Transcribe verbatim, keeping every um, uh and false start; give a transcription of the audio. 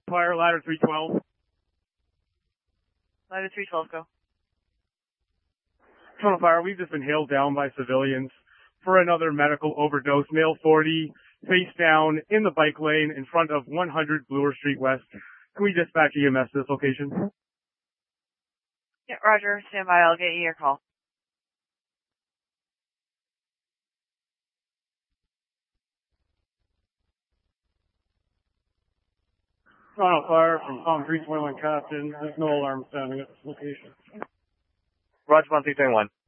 Fire, ladder three twelve. Ladder three twelve, go. Toronto Fire, we've just been hailed down by civilians for another medical overdose. Male forty, face down in the bike lane in front of one hundred Bloor Street West. Can we dispatch E M S to this location? Yeah, roger. Stand by. I'll get you your call. Toronto Fire from Palm three twenty-one Captain. There's no alarm sounding at this location. Roger one three twenty-one.